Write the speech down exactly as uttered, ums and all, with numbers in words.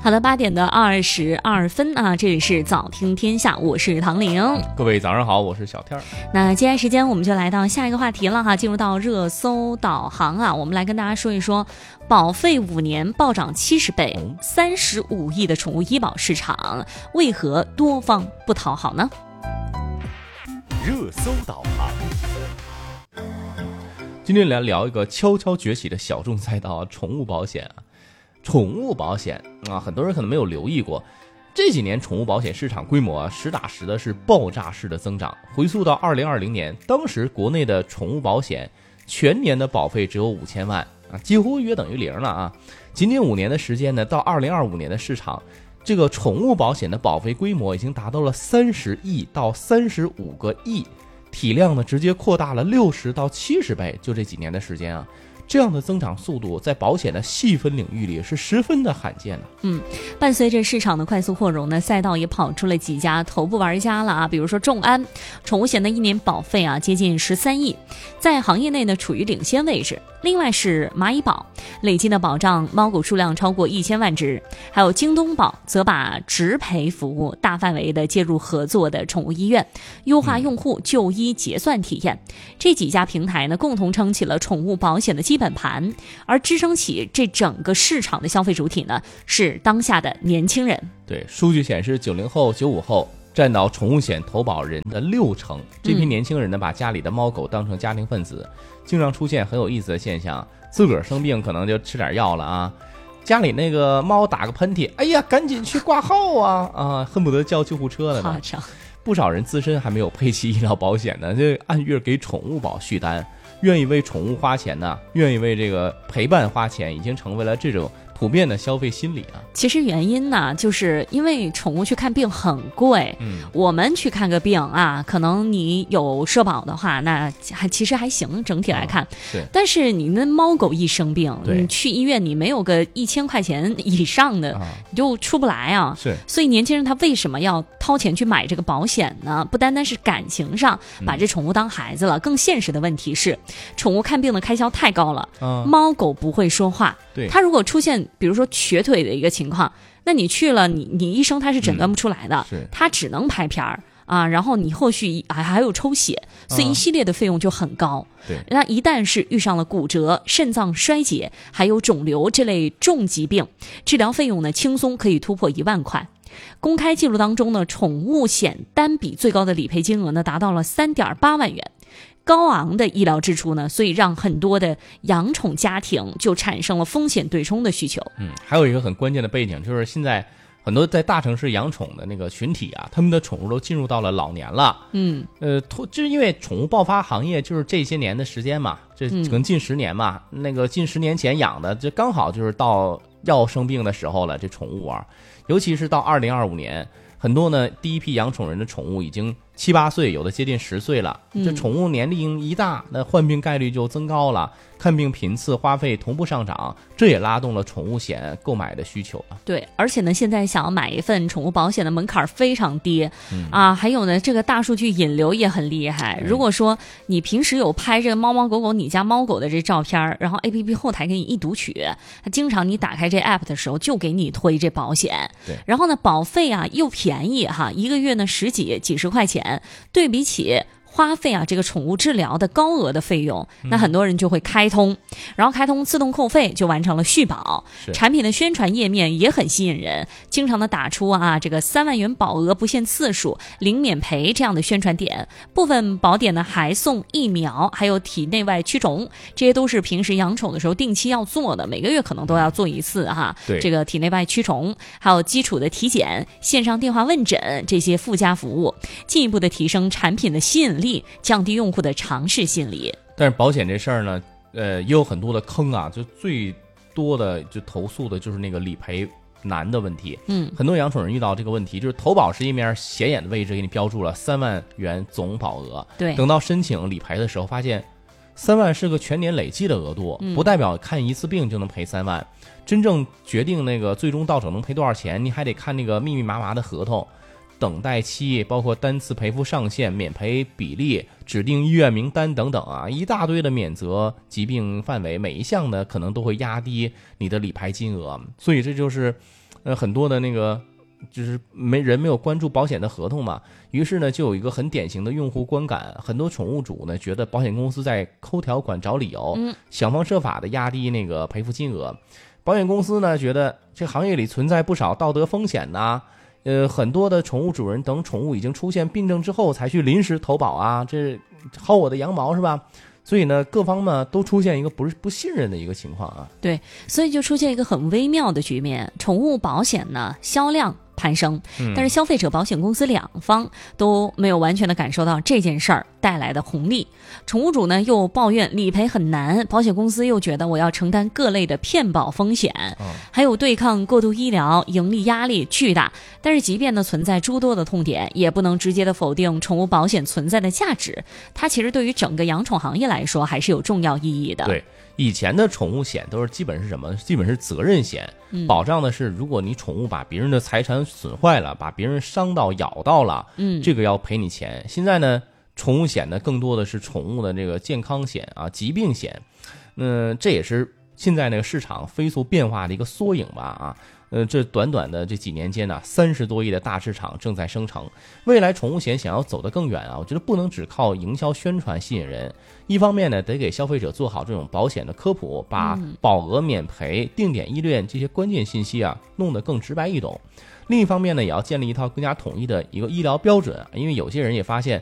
好的，八点的二十二分啊，这里是早听天下，我是唐玲。 各位早上好，我是小天儿。 那接下来时间我们就来到下一个话题了哈，进入到热搜导航啊，我们来跟大家说一说保费五年暴涨七十倍，三十五亿的宠物医保市场为何多方不讨好呢？ 热搜导航。 今天来聊一个悄悄崛起的小众赛道，宠物保险啊。宠物保险啊，很多人可能没有留意过，这几年宠物保险市场规模啊，实打实的是爆炸式的增长。回溯到二零二零年，当时国内的宠物保险全年的保费只有五千万啊，几乎约等于零了啊。仅仅五年的时间呢，到二零二五年的市场，这个宠物保险的保费规模已经达到了三十亿到三十五个亿，体量呢直接扩大了六十到七十倍，就这几年的时间啊。这样的增长速度在保险的细分领域里是十分的罕见的。 嗯，伴随着市场的快速扩容呢，赛道也跑出了几家头部玩家了啊，比如说众安宠物险的一年保费啊接近十三亿，在行业内呢处于领先位置。另外是蚂蚁保，累计的保障猫狗数量超过一千万只，还有京东保则把直赔服务大范围的介入合作的宠物医院，优化用户就医结算体验。嗯、这几家平台呢共同撑起了宠物保险的基本盘，而支撑起这整个市场的消费主体呢是当下的年轻人。 对，数据显示九零后、九五后占到宠物险投保人的六成，这批年轻人呢把家里的猫狗当成家庭分子，经常出现很有意思的现象，自个儿生病可能就吃点药了啊，家里那个猫打个喷嚏，哎呀赶紧去挂号啊啊，恨不得叫救护车了呢。不少人自身还没有配齐医疗保险呢，就按月给宠物保续单，愿意为宠物花钱呢，愿意为这个陪伴花钱，已经成为了这种普遍的消费心理啊。 其实原因呢，就是因为宠物去看病很贵，嗯，我们去看个病啊，可能你有社保的话，那还其实还行，整体来看。啊、 是。 但是你那猫狗一生病，你去医院，你没有个一千块钱以上的，啊、你就出不来啊。 是。 所以年轻人他为什么要掏钱去买这个保险呢？不单单是感情上把这宠物当孩子了，嗯、更现实的问题是，宠物看病的开销太高了，啊、猫狗不会说话， 对， 它如果出现比如说瘸腿的一个情况，那你去了，你你医生他是诊断不出来的， 嗯、 他只能拍片儿啊，然后你后续还还有抽血，所以一系列的费用就很高。 对、啊， 那一旦是遇上了骨折、肾脏衰竭，还有肿瘤这类重疾病，治疗费用呢轻松可以突破一万块。公开记录当中呢，宠物险单笔最高的理赔金额呢达到了三点八万元。高昂的医疗支出呢，所以让很多的养宠家庭就产生了风险对冲的需求。 嗯，还有一个很关键的背景，就是现在很多在大城市养宠的那个群体啊，他们的宠物都进入到了老年了。 嗯， 呃，就是因为宠物爆发行业就是这些年的时间嘛，这可能近十年嘛，嗯、那个近十年前养的，这刚好就是到要生病的时候了。这宠物啊，尤其是到二零二五年，很多呢第一批养宠人的宠物已经七八岁，有的接近十岁了。这宠物年龄一大，那患病概率就增高了，看病频次花费同步上涨，这也拉动了宠物险购买的需求啊。 对，而且呢，现在想要买一份宠物保险的门槛非常低、嗯、啊，还有呢，这个大数据引流也很厉害。如果说你平时有拍这个猫猫狗狗你家猫狗的这照片，然后 A P P 后台给你一读取，它经常你打开这 App 的时候就给你推这保险。 对， 然后呢，保费啊又便宜哈，一个月呢十几几十块钱，对比起花费啊，这个宠物治疗的高额的费用，那很多人就会开通，嗯、然后开通自动扣费就完成了续保。产品的宣传页面也很吸引人，经常的打出啊这个三万元保额不限次数、零免赔这样的宣传点。部分保点呢还送疫苗，还有体内外驱虫，这些都是平时养宠的时候定期要做的，每个月可能都要做一次哈。 对， 这个体内外驱虫，还有基础的体检、线上电话问诊这些附加服务，进一步的提升产品的吸引力，降低用户的尝试心理。 但是保险这事儿呢，呃，也有很多的坑啊，就最多的就投诉的就是那个理赔难的问题。嗯，很多养宠人遇到这个问题，就是投保时页面显眼的位置给你标注了三万元总保额， 对， 等到申请理赔的时候，发现三万是个全年累计的额度，不代表看一次病就能赔三万。嗯、真正决定那个最终到手能赔多少钱，你还得看那个密密麻麻的合同。等待期，包括单次赔付上限、免赔比例、指定医院名单等等啊，一大堆的免责疾病范围，每一项呢可能都会压低你的理赔金额，所以这就是呃，很多的那个就是没人没有关注保险的合同嘛，于是呢就有一个很典型的用户观感，很多宠物主呢觉得保险公司在抠条款找理由， 嗯， 想方设法的压低那个赔付金额。保险公司呢觉得这行业里存在不少道德风险呐，呃，很多的宠物主人等宠物已经出现病症之后才去临时投保啊，这薅我的羊毛是吧？所以呢，各方呢都出现一个不是不信任的一个情况啊。 对，所以就出现一个很微妙的局面，宠物保险呢销量攀升，但是消费者保险公司两方都没有完全的感受到这件事儿带来的红利。宠物主呢又抱怨理赔很难，保险公司又觉得我要承担各类的骗保风险，还有对抗过度医疗，盈利压力巨大。但是即便呢存在诸多的痛点，也不能直接的否定宠物保险存在的价值，它其实对于整个养宠行业来说还是有重要意义的。 对，以前的宠物险都是基本是什么？基本是责任险，保障的是如果你宠物把别人的财产损坏了，把别人伤到咬到了， 嗯， 这个要赔你钱。现在呢，宠物险呢更多的是宠物的这个健康险啊、疾病险，嗯、呃，这也是现在那个市场飞速变化的一个缩影吧啊。呃，这短短的这几年间呢，三十多亿的大市场正在生成。未来宠物险想要走得更远啊，我觉得不能只靠营销宣传吸引人。一方面呢，得给消费者做好这种保险的科普，把保额、免赔、定点医疗这些关键信息啊弄得更直白易懂。另一方面呢，也要建立一套更加统一的一个医疗标准，因为有些人也发现